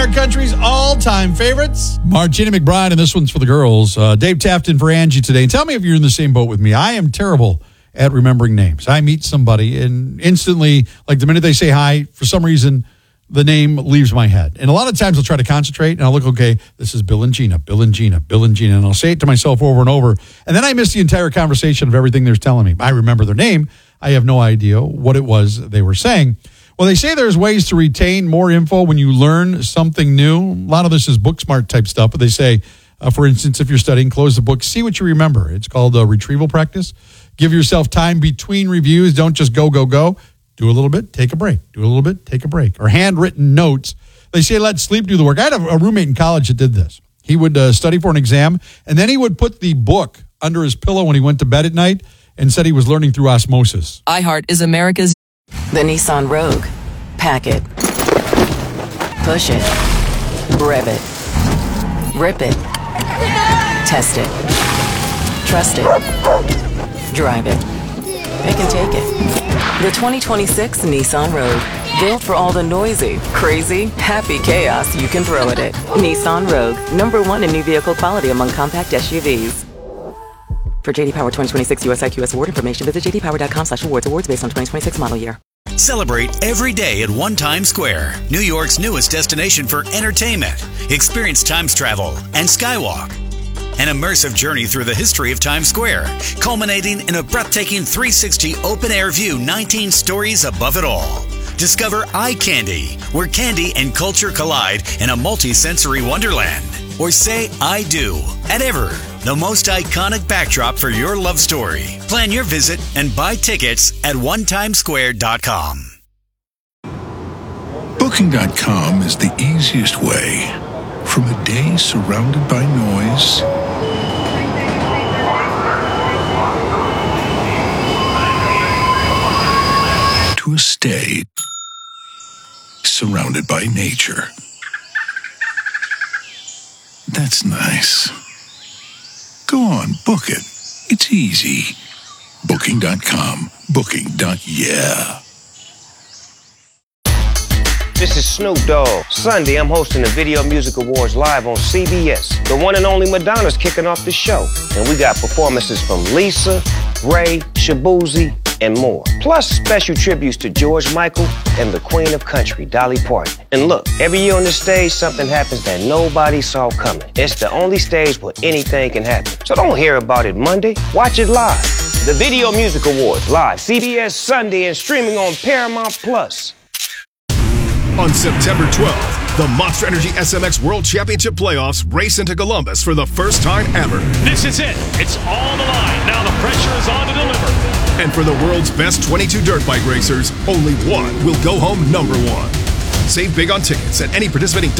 Country's all-time favorites. Martina McBride, and this one's for the girls. Dave Tafton for Angie today. Tell me if you're in the same boat with me. I am terrible at remembering names. I meet somebody, and instantly, like the minute they say hi, for some reason, the name leaves my head. And a lot of times I'll try to concentrate, and I'll look, okay, this is Bill and Gina, Bill and Gina, Bill and Gina, and I'll say it to myself over and over, and then I miss the entire conversation of everything they're telling me. I remember their name. I have no idea what it was they were saying. Well, they say there's ways to retain more info when you learn something new. A lot of this is book smart type stuff, but they say, for instance, if you're studying, close the book, see what you remember. It's called retrieval practice. Give yourself time between reviews. Don't just go. Do a little bit, take a break. Do a little bit, take a break. Or handwritten notes. They say let sleep do the work. I had a roommate in college that did this. He would study for an exam, and then he would put the book under his pillow when he went to bed at night and said he was learning through osmosis. iHeart is America's... The Nissan Rogue. Pack it. Push it. Rev it. Rip it. Test it. Trust it. Drive it. Pick and take it. The 2026 Nissan Rogue. Built for all the noisy, crazy, happy chaos you can throw at it. Nissan Rogue. #1 in new vehicle quality among compact SUVs. For JD Power 2026 US IQS award information, visit jdpower.com/awards. Awards based on 2026 model year. Celebrate every day at One Times Square, New York's newest destination for entertainment. Experience Times travel and Skywalk. An immersive journey through the history of Times Square, culminating in a breathtaking 360 open-air view 19 stories above it all. Discover Eye Candy, where candy and culture collide in a multi-sensory wonderland. Or say I do at Ever, the most iconic backdrop for your love story. Plan your visit and buy tickets at onetimesquare.com. Booking.com is the easiest way from a day surrounded by noise to a stay surrounded by nature. That's nice. Go on, book it. It's easy. Booking.com. Booking.yeah. This is Snoop Dogg. Sunday, I'm hosting the Video Music Awards live on CBS. The one and only Madonna's kicking off the show. And we got performances from Lisa, Ray, Shabuzi, and more. Plus special tributes to George Michael and the Queen of Country, Dolly Parton. And look, every year on the stage, something happens that nobody saw coming. It's the only stage where anything can happen. So don't hear about it Monday. Watch it live. The Video Music Awards, live, CBS Sunday, and streaming on Paramount Plus. On September 12th, the Monster Energy SMX World Championship Playoffs race into Columbus for the first time ever. This is it. It's all the line. Now the pressure is on to deliver. And for the world's best 22 dirt bike racers, only one will go home #1. Save big on tickets at any participating